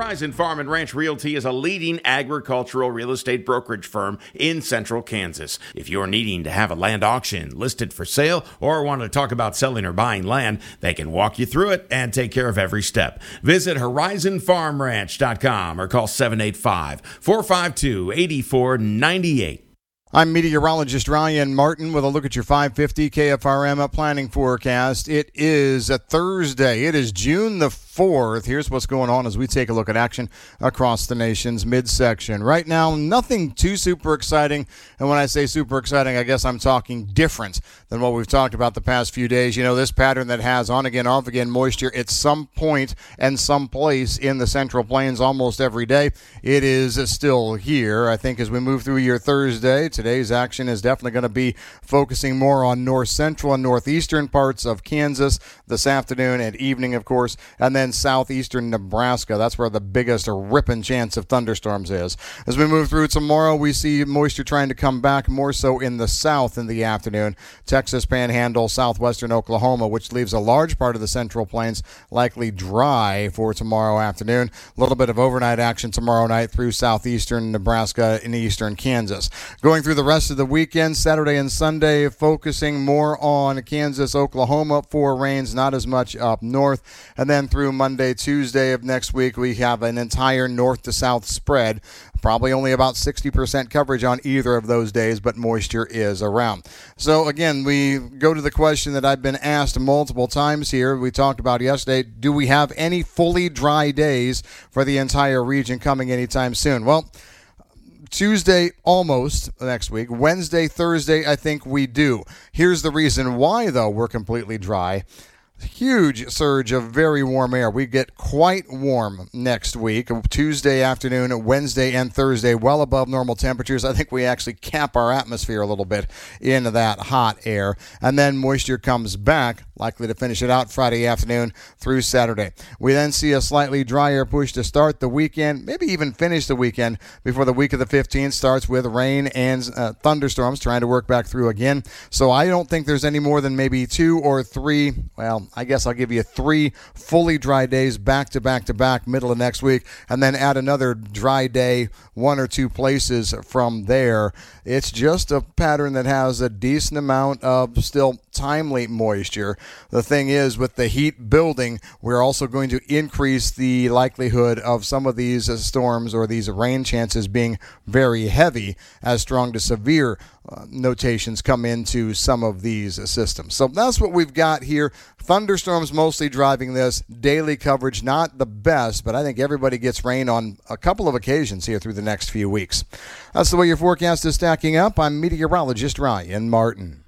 Horizon Farm and Ranch Realty is a leading agricultural real estate brokerage firm in central Kansas. If you're needing to have a land auction listed for sale or want to talk about selling or buying land, they can walk you through it and take care of every step. Visit horizonfarmranch.com or call 785-452-8498. I'm meteorologist Ryan Martin with a look at your 550 KFRM planning forecast. It is a Thursday. It is June the 4th. Here's what's going on as we take a look at action across the nation's midsection. Right now, nothing too super exciting. And when I say super exciting, I guess I'm talking different than what we've talked about the past few days. You know, this pattern that has on again, off again moisture at some point and some place in the Central Plains almost every day. It is still here. I think as we move through your Thursday, today's action is definitely going to be focusing more on north central and northeastern parts of Kansas this afternoon and evening, of course, and then southeastern Nebraska. That's where the biggest ripping chance of thunderstorms is. As we move through tomorrow, we see moisture trying to come back more so in the south in the afternoon. Texas Panhandle, southwestern Oklahoma, which leaves a large part of the Central Plains likely dry for tomorrow afternoon. A little bit of overnight action tomorrow night through southeastern Nebraska and eastern Kansas. Going through the rest of the weekend, Saturday and Sunday, focusing more on Kansas, Oklahoma for rains, not as much up north. And then through Monday, Tuesday of next week, we have an entire north to south spread. Probably only about 60% coverage on either of those days, but moisture is around. So again, we go to the question that I've been asked multiple times here. We talked about yesterday, do we have any fully dry days for the entire region coming anytime soon? Well, Tuesday, almost next week. Wednesday, Thursday, I think we do. Here's the reason why, though, we're completely dry. Huge surge of very warm air. We get quite warm next week, Tuesday afternoon, Wednesday, and Thursday, well above normal temperatures. I think we actually cap our atmosphere a little bit into that hot air. And then moisture comes back, likely to finish it out Friday afternoon through Saturday. We then see a slightly drier push to start the weekend, maybe even finish the weekend before the week of the 15th starts with rain and thunderstorms trying to work back through again. So I don't think there's any more than maybe 2 or 3, I guess I'll give you 3 fully dry days back to back to back middle of next week, and then add another dry day 1 or 2 places from there. It's just a pattern that has a decent amount of still timely moisture. The thing is, with the heat building, we're also going to increase the likelihood of some of these storms or these rain chances being very heavy, as strong to severe notations come into some of these systems. So that's what we've got here. Thunderstorms mostly driving this. Daily coverage not the best, but I think everybody gets rain on a couple of occasions here through the next few weeks. That's the way your forecast is stacking up. I'm meteorologist Ryan Martin.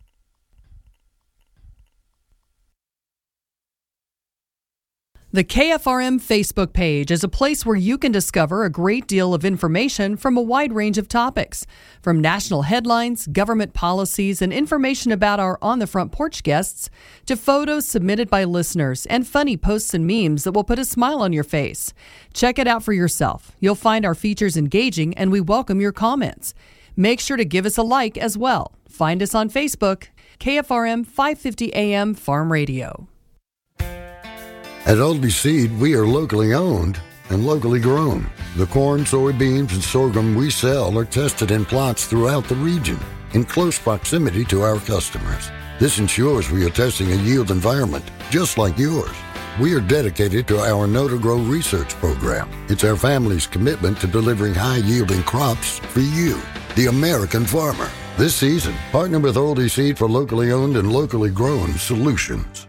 The KFRM Facebook page is a place where you can discover a great deal of information from a wide range of topics, from national headlines, government policies, and information about our On the Front Porch guests, to photos submitted by listeners and funny posts and memes that will put a smile on your face. Check it out for yourself. You'll find our features engaging, and we welcome your comments. Make sure to give us a like as well. Find us on Facebook, KFRM 550 AM Farm Radio. At Aldi Seed, we are locally owned and locally grown. The corn, soybeans, and sorghum we sell are tested in plots throughout the region in close proximity to our customers. This ensures we are testing a yield environment just like yours. We are dedicated to our Know to Grow research program. It's our family's commitment to delivering high-yielding crops for you, the American farmer. This season, partner with Aldi Seed for locally owned and locally grown solutions.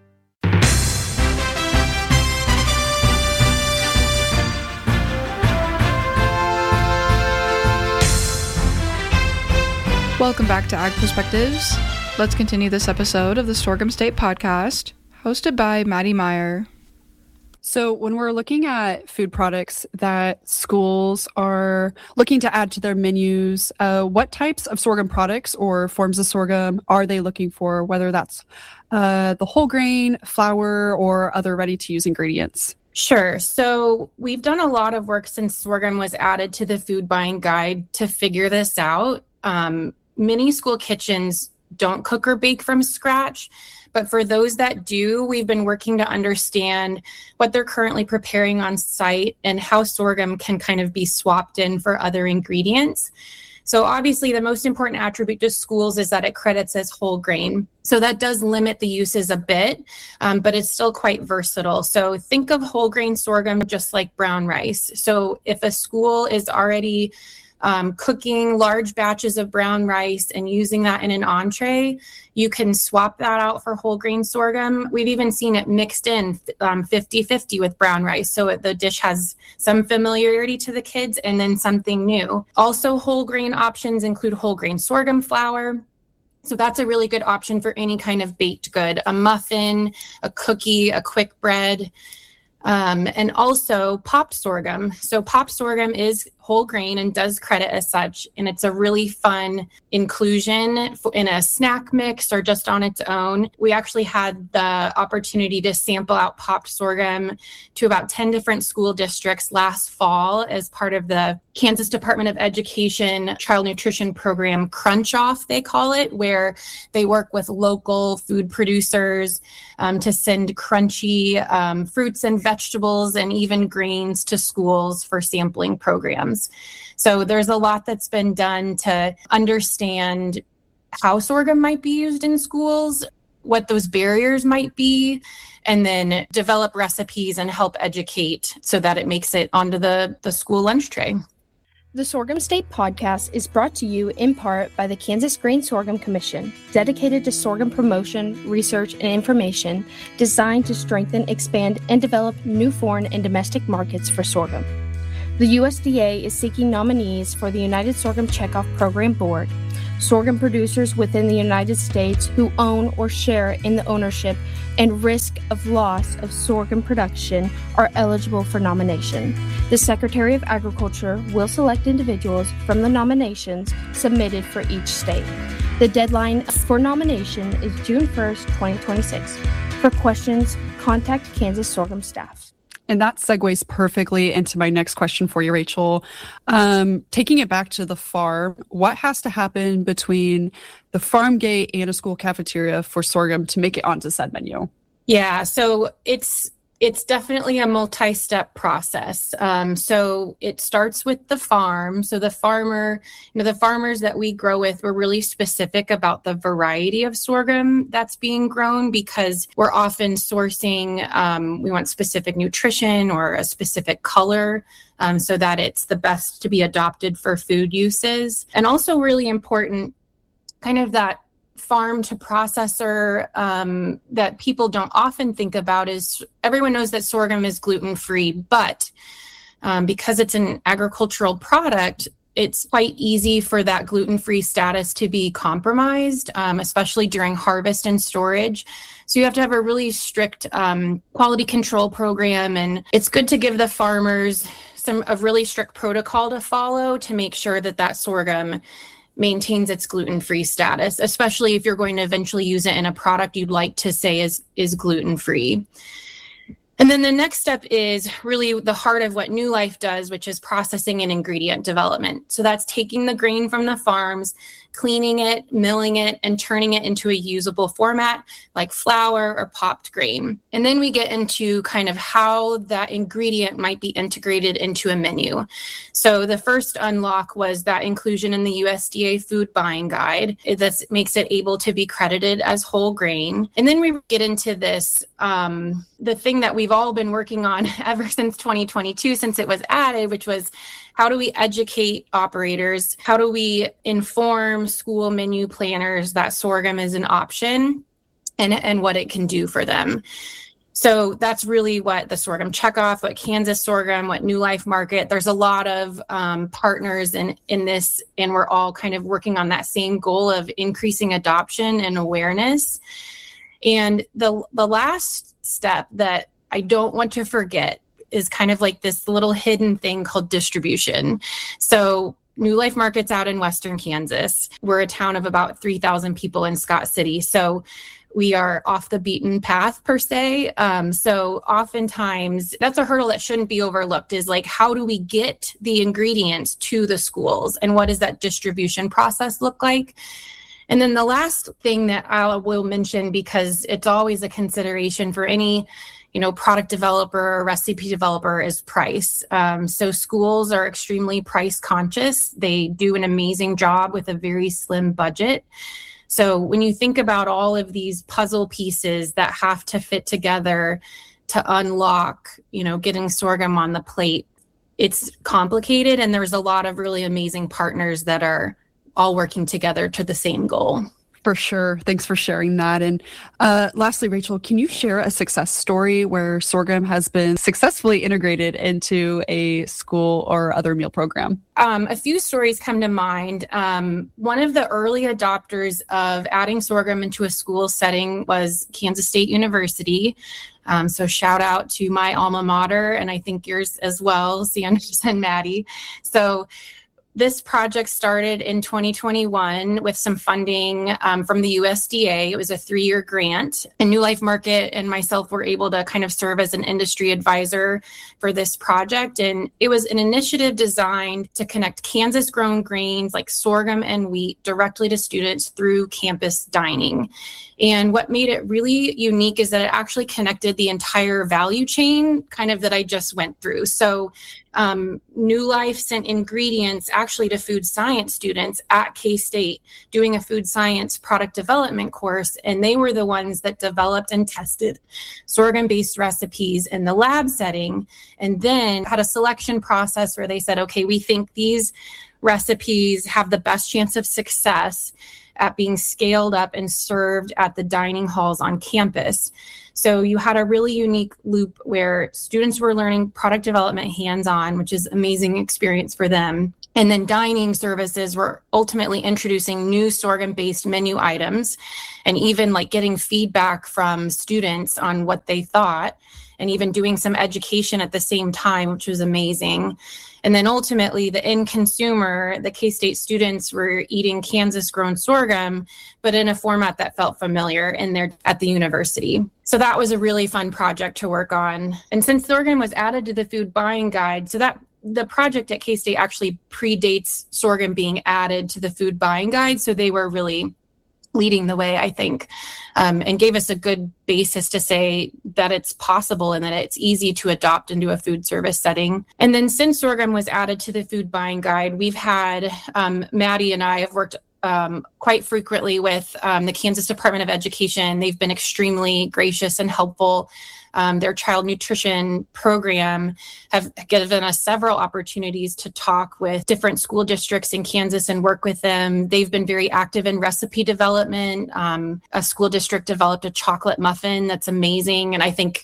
Welcome back to Ag Perspectives. Let's continue this episode of the Sorghum State Podcast, hosted by Maddie Meyer. So when we're looking at food products that schools are looking to add to their menus, what types of sorghum products or forms of sorghum are they looking for, whether that's the whole grain, flour, or other ready-to-use ingredients? Sure. So we've done a lot of work since sorghum was added to the food buying guide to figure this out. Many school kitchens don't cook or bake from scratch, But for those that do, we've been working to understand what they're currently preparing on site and how sorghum can kind of be swapped in for other ingredients. So obviously the most important attribute to schools is that it credits as whole grain. So that does limit the uses a bit, but it's still quite versatile. So think of whole grain sorghum just like brown rice. So if a school is already cooking large batches of brown rice and using that in an entree, you can swap that out for whole grain sorghum. We've even seen it mixed in 50-50 with brown rice. So the dish has some familiarity to the kids and then something new. Also, whole grain options include whole grain sorghum flour. So that's a really good option for any kind of baked good, a muffin, a cookie, a quick bread. And also popped sorghum. So popped sorghum is whole grain and does credit as such. And it's a really fun inclusion in a snack mix or just on its own. We actually had the opportunity to sample out popped sorghum to about 10 different school districts last fall as part of the Kansas Department of Education Child Nutrition Program, Crunch Off, they call it, where they work with local food producers to send crunchy fruits and vegetables and even grains to schools for sampling programs. So there's a lot that's been done to understand how sorghum might be used in schools, what those barriers might be, and then develop recipes and help educate so that it makes it onto the school lunch tray. The Sorghum State Podcast is brought to you in part by the Kansas Grain Sorghum Commission, dedicated to sorghum promotion, research, and information designed to strengthen, expand, and develop new foreign and domestic markets for sorghum. The USDA is seeking nominees for the United Sorghum Checkoff Program Board. Sorghum producers within the United States who own or share in the ownership and risk of loss of sorghum production are eligible for nomination. The Secretary of Agriculture will select individuals from the nominations submitted for each state. The deadline for nomination is June 1st, 2026. For questions, contact Kansas Sorghum staff. And that segues perfectly into my next question for you, Rachel. Taking it back to the farm, what has to happen between the farm gate and a school cafeteria for sorghum to make it onto said menu? Yeah, so it's definitely a multi-step process. So it starts with the farm. So the farmer, the farmers that we grow with, we're really specific about the variety of sorghum that's being grown because we're often sourcing, we want specific nutrition or a specific color so that it's the best to be adopted for food uses. And also really important, kind of that farm to processor that people don't often think about is everyone knows that sorghum is gluten-free, but because it's an agricultural product, it's quite easy for that gluten-free status to be compromised, especially during harvest and storage. So you have to have a really strict quality control program, and it's good to give the farmers a really strict protocol to follow to make sure that that sorghum maintains its gluten-free status, especially if you're going to eventually use it in a product you'd like to say is gluten-free. And then the next step is really the heart of what New Life does, which is processing and ingredient development. So that's taking the grain from the farms, cleaning it, milling it, and turning it into a usable format like flour or popped grain. And then we get into kind of how that ingredient might be integrated into a menu. So the first unlock was that inclusion in the USDA food buying guide. That makes it able to be credited as whole grain. And then we get into this, the thing that we've all been working on ever since 2022, since it was added, which was how do we educate operators? How do we inform school menu planners that sorghum is an option and what it can do for them? So that's really what the Sorghum Checkoff, what Kansas Sorghum, what New Life Market, there's a lot of partners in this, and we're all kind of working on that same goal of increasing adoption and awareness. And the last step that I don't want to forget is kind of like this little hidden thing called distribution. So New Life Market's out in Western Kansas. We're a town of about 3,000 people in Scott City. So we are off the beaten path per se. So oftentimes that's a hurdle that shouldn't be overlooked is like, how do we get the ingredients to the schools and what does that distribution process look like? And then the last thing that I will mention, because it's always a consideration for any product developer or recipe developer, is price. So schools are extremely price conscious. They do an amazing job with a very slim budget. So when you think about all of these puzzle pieces that have to fit together to unlock, getting sorghum on the plate, it's complicated. And there's a lot of really amazing partners that are all working together to the same goal. For sure. Thanks for sharing that. And lastly, Rachel, can you share a success story where sorghum has been successfully integrated into a school or other meal program? A few stories come to mind. One of the early adopters of adding sorghum into a school setting was Kansas State University. So shout out to my alma mater, and I think yours as well, Sanders and Maddie. So this project started in 2021 with some funding from the USDA. It was a 3-year grant, and New Life Market and myself were able to kind of serve as an industry advisor for this project. And it was an initiative designed to connect Kansas grown grains like sorghum and wheat directly to students through campus dining. And what made it really unique is that it actually connected the entire value chain kind of that I just went through. So New Life sent ingredients actually to food science students at K-State doing a food science product development course. And they were the ones that developed and tested sorghum-based recipes in the lab setting, and then had a selection process where they said, okay, we think these recipes have the best chance of success at being scaled up and served at the dining halls on campus. So you had a really unique loop where students were learning product development hands-on, which is an amazing experience for them. And then dining services were ultimately introducing new sorghum-based menu items and even like getting feedback from students on what they thought, and even doing some education at the same time, which was amazing. And then ultimately the end consumer, the K-State students, were eating Kansas grown sorghum, but in a format that felt familiar at the university. So that was a really fun project to work on. And since sorghum was added to the food buying guide, so that the project at K-State actually predates sorghum being added to the food buying guide. So they were really leading the way, I think, and gave us a good basis to say that it's possible and that it's easy to adopt into a food service setting. And then since sorghum was added to the food buying guide, we've had, Maddie and I have worked quite frequently with the Kansas Department of Education. They've been extremely gracious and helpful. Their child nutrition program have given us several opportunities to talk with different school districts in Kansas and work with them. They've been very active in recipe development. A school district developed a chocolate muffin that's amazing. And I think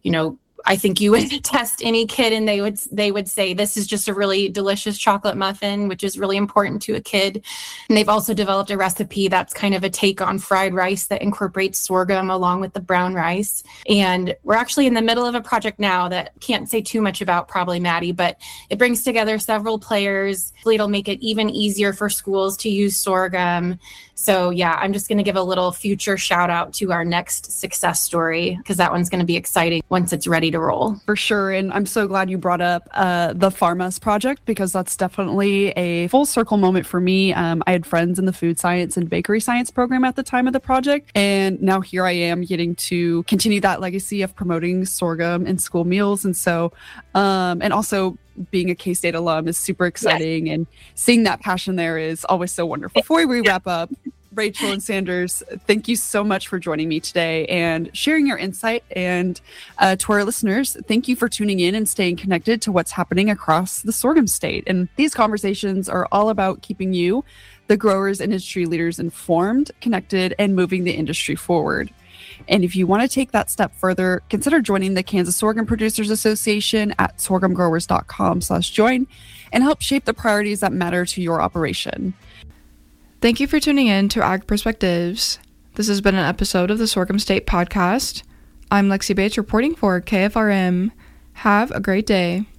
you would test any kid and they would say, this is just a really delicious chocolate muffin, which is really important to a kid. And they've also developed a recipe that's kind of a take on fried rice that incorporates sorghum along with the brown rice. And we're actually in the middle of a project now that can't say too much about, probably, Maddie, but it brings together several players. It'll make it even easier for schools to use sorghum. So yeah, I'm just going to give a little future shout out to our next success story, because that one's going to be exciting once it's ready to roll. For sure. And I'm so glad you brought up the Pharmas project, because that's definitely a full circle moment for me. I had friends in the food science and bakery science program at the time of the project. And now here I am getting to continue that legacy of promoting sorghum in school meals. And so, and also being a K-State alum is super exciting. Yes. And seeing that passion there is always so wonderful. Before we wrap up, Rachel and Sanders, thank you so much for joining me today and sharing your insight. And to our listeners, thank you for tuning in and staying connected to what's happening across the sorghum state. And these conversations are all about keeping you, the growers and industry leaders, informed, connected, and moving the industry forward. And if you want to take that step further, consider joining the Kansas Sorghum Producers Association at sorghumgrowers.com/join and help shape the priorities that matter to your operation. Thank you for tuning in to Ag Perspectives. This has been an episode of the Sorghum State Podcast. I'm Lexi Bates reporting for KFRM. Have a great day.